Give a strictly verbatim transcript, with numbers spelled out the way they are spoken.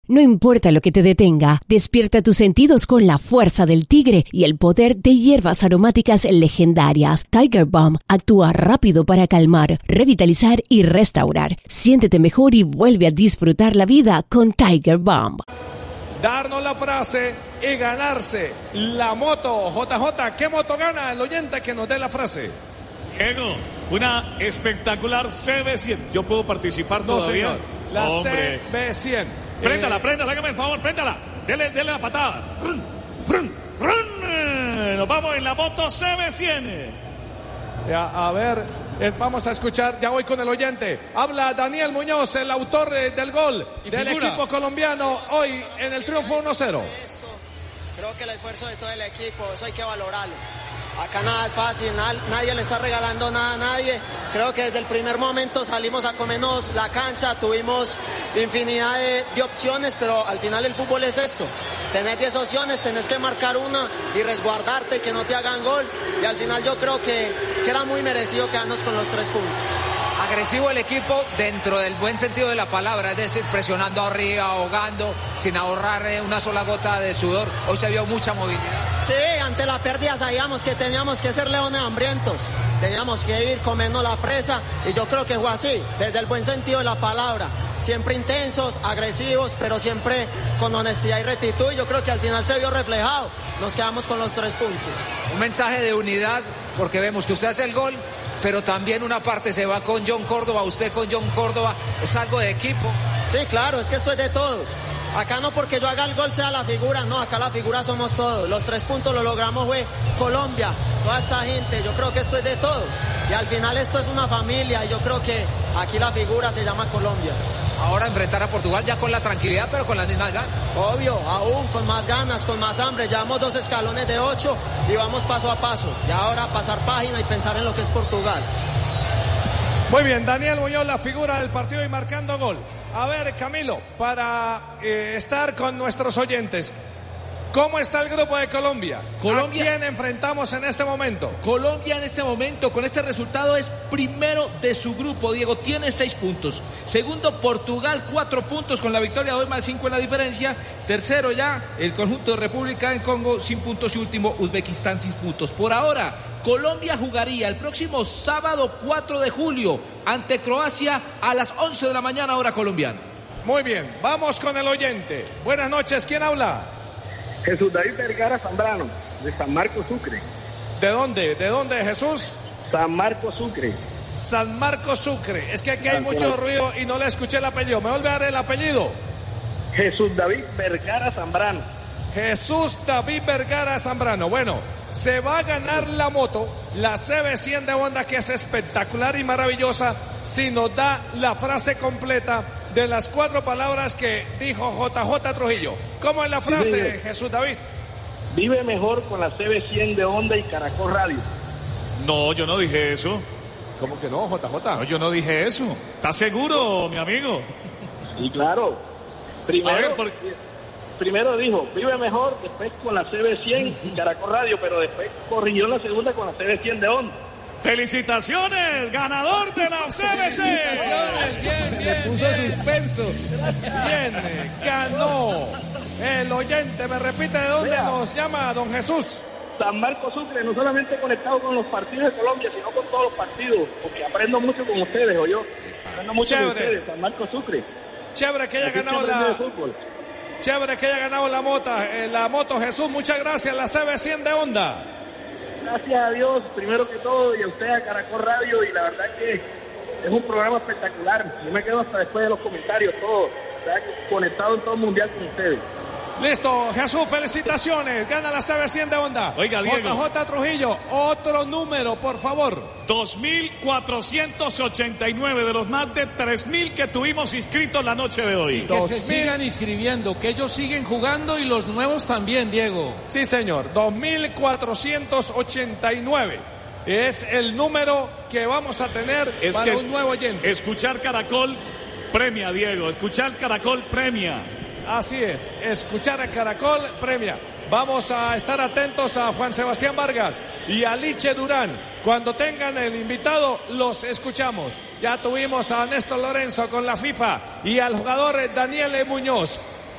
No importa lo que te detenga, despierta tus sentidos con la fuerza del tigre y el poder de hierbas aromáticas legendarias. Tiger Balm actúa rápido para calmar, revitalizar y restaurar. Siéntete mejor y vuelve a disfrutar la vida con Tiger Balm. Darnos la frase y ganarse la moto. J J, ¿qué moto gana el oyente que nos dé la frase? Diego, una espectacular C B cien. ¿Yo puedo participar No, todavía? señor. La Hombre. C B cien. Préndala, Eh, préndala, hágame el favor, préndala. Dele, dele la patada. Run, run, run. Nos vamos en la moto C B cien. Ya, a ver, es- vamos a escuchar, ya voy con el oyente. Habla Daniel Muñoz, el autor eh, del gol Y del figura. equipo colombiano hoy en el triunfo uno cero. Eso, creo que el esfuerzo de todo el equipo, eso hay que valorarlo. Acá nada es fácil, na- nadie le está regalando nada a nadie. Creo que desde el primer momento salimos a comernos la cancha, tuvimos infinidad de, de opciones, pero al final el fútbol es esto. Tenés diez opciones, tenés que marcar una y resguardarte y que no te hagan gol. Y al final yo creo que, que era muy merecido quedarnos con los tres puntos. Agresivo el equipo dentro del buen sentido de la palabra, es decir, presionando arriba, ahogando, sin ahorrar eh, una sola gota de sudor. Hoy se vio mucha movilidad. Sí, ante la pérdida sabíamos que teníamos que ser leones hambrientos, teníamos que ir comiendo la presa y yo creo que fue así, desde el buen sentido de la palabra, siempre intensos, agresivos, pero siempre con honestidad y rectitud y yo creo que al final se vio reflejado, nos quedamos con los tres puntos. Un mensaje de unidad, porque vemos que usted hace el gol, pero también una parte se va con John Córdoba, usted con John Córdoba, es algo de equipo. Sí, claro, es que esto es de todos. Acá no porque yo haga el gol sea la figura, no, acá la figura somos todos. Los tres puntos lo logramos fue Colombia, toda esta gente, yo creo que esto es de todos. Y al final esto es una familia y yo creo que aquí la figura se llama Colombia. Ahora enfrentar a Portugal ya con la tranquilidad, pero con las mismas ganas. Obvio, aún con más ganas, con más hambre, llevamos dos escalones de ocho y vamos paso a paso. Y ahora pasar página y pensar en lo que es Portugal. Muy bien, Daniel Muñoz, la figura del partido y marcando gol. A ver, Camilo, para eh, estar con nuestros oyentes, ¿cómo está el grupo de Colombia? Colombia. ¿A quién enfrentamos en este momento? Colombia en este momento, con este resultado, es primero de su grupo, Diego, tiene seis puntos. Segundo, Portugal, cuatro puntos con la victoria de hoy, más cinco en la diferencia. Tercero ya, el conjunto de República en Congo, sin puntos. Y último, Uzbekistán, sin puntos. Por ahora, Colombia jugaría el próximo sábado cuatro de julio ante Croacia a las once de la mañana, hora colombiana. Muy bien, vamos con el oyente. Buenas noches, ¿quién habla? Jesús David Vergara Zambrano, de San Marcos Sucre. ¿De dónde? ¿De dónde, Jesús? San Marcos Sucre. San Marcos Sucre. Es que aquí hay San mucho Marcos. ruido y no le escuché el apellido. ¿Me vuelve a dar el apellido? Jesús David Vergara Zambrano. Jesús David Vergara Zambrano. Bueno, se va a ganar la moto, la C B cien de Honda, que es espectacular y maravillosa, si nos da la frase completa de las cuatro palabras que dijo J J Trujillo. ¿Cómo es la frase, señor. Jesús David? Vive mejor con la C B cien de Honda y Caracol Radio. No, yo no dije eso. ¿Cómo que no, J J? No, yo no dije eso. ¿Estás seguro, mi amigo? Y claro, primero, A ver, por- primero dijo, vive mejor, después con la C B cien y Caracol Radio, pero después corrigió la segunda con la C B cien de Honda. ¡Felicitaciones! ¡Ganador de la C B C! Bien, bien, puso suspenso. Bien, eh, ganó el oyente. Me repite de dónde Vea. nos llama, don Jesús. San Marcos Sucre, no solamente conectado con los partidos de Colombia, sino con todos los partidos, porque aprendo mucho con ustedes, o yo. Aprendo mucho Chévere. con ustedes, San Marcos Sucre. Chévere que haya Aquí ganado se aprende de la, fútbol. chévere que haya ganado la moto, eh, la moto Jesús. Muchas gracias, la C B cien de Honda. Gracias a Dios, primero que todo, y a usted, a Caracol Radio, y la verdad que es un programa espectacular. Yo me quedo hasta después de los comentarios, todo. ¿Verdad? Conectado en todo el mundial con ustedes. Listo, Jesús, felicitaciones. Gana la C B cien de Honda. Oiga, Diego. J J Trujillo, otro número, por favor. dos mil cuatrocientos ochenta y nueve de los más de tres mil que tuvimos inscritos la noche de hoy. Que Dos se mil. sigan inscribiendo, que ellos siguen jugando y los nuevos también, Diego. Sí, señor, dos mil cuatrocientos ochenta y nueve. Es el número que vamos a tener Es para que un nuevo oyente. escuchar Caracol premia, Diego. Escuchar Caracol premia. Así es, escuchar a Caracol premia. Vamos a estar atentos a Juan Sebastián Vargas y a Liche Durán. Cuando tengan el invitado, los escuchamos. Ya tuvimos a Néstor Lorenzo con la FIFA y al jugador Daniel Muñoz.